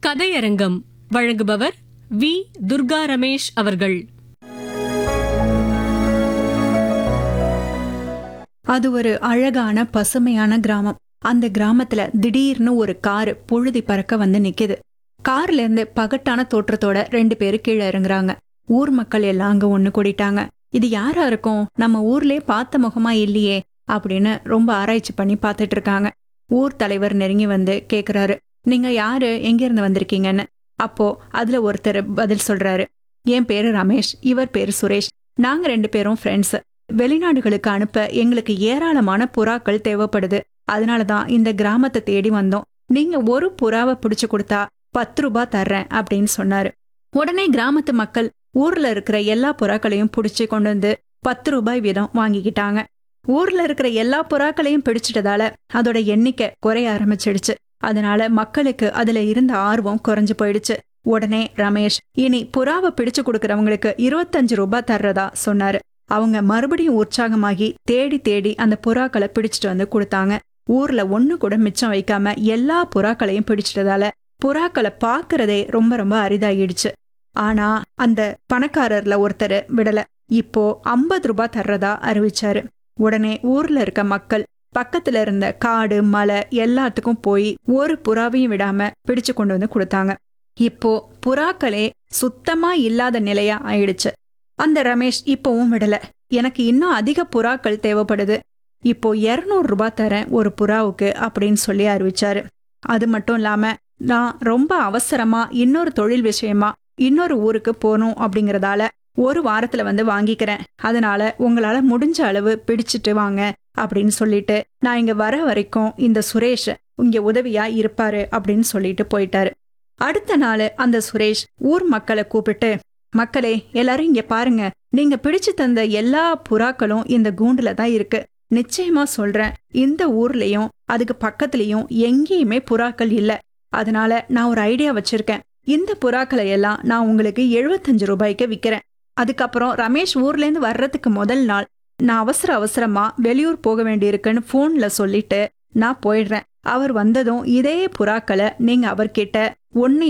கதையரங்கம் வழங்குபவர் வி. துர்கா ரமேஷ் அவர்கள். அது ஒரு அழகான பசுமையான கிராமம். அந்த கிராமத்துல திடீர்னு ஒரு காரு புழுதி பறக்க வந்து நிக்குது. கார்ல இருந்து பகட்டான தோற்றத்தோட 2 பேரு கீழே இறங்குறாங்க. ஊர் மக்கள் எல்லாம் அங்க ஒண்ணு கூடிட்டாங்க. இது யாரா இருக்கும், நம்ம ஊர்லயே பார்த்த முகமா இல்லையே அப்படின்னு ரொம்ப ஆராய்ச்சி பண்ணி பார்த்துட்டு இருக்காங்க. ஊர் தலைவர் நெருங்கி வந்து கேக்குறாரு, நீங்க யாரு, எங்க இருந்து வந்திருக்கீங்கன்னு. அப்போ அதுல ஒருத்தர் பதில் சொல்றாரு, என் பேரு ரமேஷ், இவர் பேரு சுரேஷ். நாங்க 2 பேரும் ஃப்ரெண்ட்ஸ். வெளிநாடுகளுக்கு அனுப்ப எங்களுக்கு ஏராளமான புறாக்கள் தேவைப்படுது. அதனாலதான் இந்த கிராமத்தை தேடி வந்தோம். நீங்க ஒரு புறாவை பிடிச்சு கொடுத்தா 10 ரூபாய் தர்றேன் அப்படின்னு சொன்னாரு. உடனே கிராமத்து மக்கள் ஊர்ல இருக்கிற எல்லா புறாக்களையும் பிடிச்சு கொண்டு வந்து 10 ரூபாய் வீதம் வாங்கிக்கிட்டாங்க. ஊர்ல இருக்கிற எல்லா புறாக்களையும் பிடிச்சிட்டதால அதோட எண்ணிக்கை குறைய ஆரம்பிச்சிடுச்சு. அதனால மக்களுக்கு அதுல இருந்த ஆர்வம் குறைஞ்சு போயிடுச்சு. உடனே ரமேஷ், இனி புறாவை பிடிச்சு கொடுக்கறவங்களுக்கு 25 ரூபாய் தர்றதா சொன்னாரு. அவங்க மறுபடியும் உற்சாகமாகி தேடி தேடி அந்த புறாக்களை பிடிச்சிட்டு வந்து கொடுத்தாங்க. ஊர்ல ஒண்ணு கூட மிச்சம் வைக்காம எல்லா புறாக்களையும் பிடிச்சிட்டதால புறாக்களை பாக்குறதே ரொம்ப ரொம்ப அரிதாயிடுச்சு. ஆனா அந்த பணக்காரர்ல ஒருத்தர் விடல. இப்போ 50 ரூபாய் தர்றதா அறிவிச்சாரு. உடனே ஊர்ல இருக்க மக்கள் பக்கத்துல இருந்த காடு மலை எல்லாத்துக்கும் போய் ஒரு புறாவையும் விடாம பிடிச்சு கொண்டு வந்து கொடுத்தாங்க. இப்போ புறாக்களே சுத்தமா இல்லாத நிலையா ஆயிடுச்சு. அந்த ரமேஷ் இப்பவும் விடல, எனக்கு இன்னும் அதிக புறாக்கள் தேவைப்படுது, இப்போ 200 ரூபாய் தரேன் ஒரு புறாவுக்கு அப்படின்னு சொல்லி அறிவிச்சாரு. அது மட்டும் இல்லாம, நான் ரொம்ப அவசரமா இன்னொரு தொழில் விஷயமா இன்னொரு ஊருக்கு போகணும் அப்படிங்கறதால ஒரு வாரத்துல வந்து வாங்கிக்கிறேன். அதனால உங்களால முடிஞ்ச அளவு பிடிச்சிட்டு வாங்க அப்படின்னு சொல்லிட்டு, நான் இங்க வர வரைக்கும் இந்த சுரேஷ் இங்க உதவியா இருப்பாரு அப்படின்னு சொல்லிட்டு போயிட்டாரு. அடுத்த நாள் அந்த சுரேஷ் ஊர் மக்களை கூப்பிட்டு, மக்களே எல்லாரும் இங்க பாருங்க, நீங்க பிடிச்சு தந்த எல்லா புறாக்களும் இந்த கூண்டுல தான் இருக்கு. நிச்சயமா சொல்றேன், இந்த ஊர்லயும் அதுக்கு பக்கத்துலயும் எங்கேயுமே புறாக்கள் இல்ல. அதனால நான் ஒரு ஐடியா வச்சிருக்கேன். இந்த புறாக்களை எல்லாம் நான் உங்களுக்கு 75 ரூபாய்க்கு விற்கிறேன். அதுக்கப்புறம் ரமேஷ் ஊர்ல இருந்து வர்றதுக்கு முதல் நாள் நான் அவசரமா வெளியூர் போக வேண்டியிருக்குன்னு போன்ல சொல்லிட்டு நான் போயிடுறேன். அவர் வந்ததும் இதே புறாக்களை நீங்க அவர்கிட்ட 1